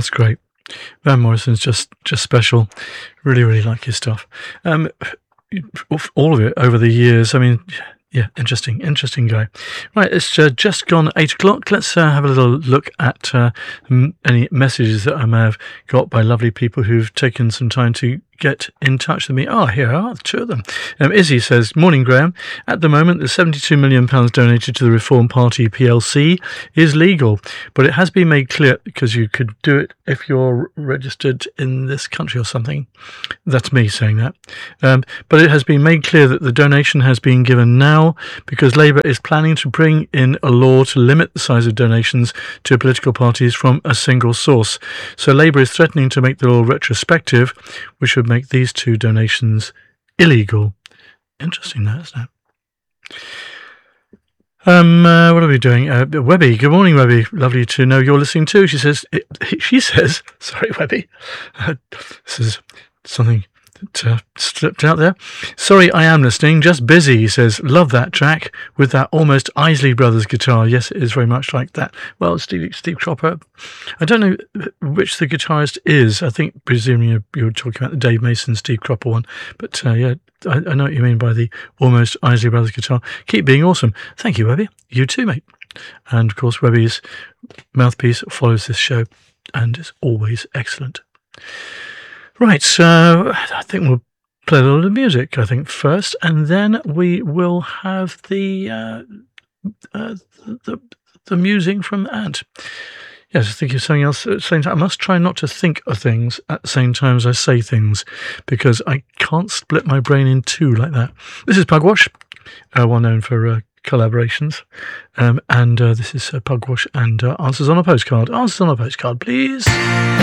That's great. Van Morrison's just special. Really, really like his stuff. All of it over the years. I mean, yeah, interesting guy. Right, it's just gone 8 o'clock. Let's have a little look at any messages that I may have got by lovely people who've taken some time to get in touch with me. Oh, here are two of them. Izzy says, "Morning, Graham. At the moment, the £72 million donated to the Reform Party PLC is legal, but it has been made clear, because you could do it if you're registered in this country or something." That's me saying that. But it has been made clear that the donation has been given now because Labour is planning to bring in a law to limit the size of donations to political parties from a single source. So Labour is threatening to make the law retrospective, which would make these two donations illegal. Interesting, that, isn't it? What are we doing? Webby, good morning, Webby. Lovely to know you're listening too. She says, sorry, Webby. This is something that slipped out there. "Sorry, I am listening. Just busy," he says. "Love that track with that almost Isley Brothers guitar." Yes, it is very much like that. Well, Steve Cropper. I don't know which the guitarist is. I think, presumably, you're talking about the Dave Mason, Steve Cropper one. But yeah, I know what you mean by the almost Isley Brothers guitar. Keep being awesome. Thank you, Webby. You too, mate. And of course, Webby's mouthpiece follows this show and is always excellent. Right, so I think we'll play a little music, first, and then we will have the musing from Ant. Yes, I think of something else at the same time. I must try not to think of things at the same time as I say things, because I can't split my brain in two like that. This is Pugwash, well known for collaborations, and this is Pugwash and Answers on a Postcard. Answers on a Postcard, please.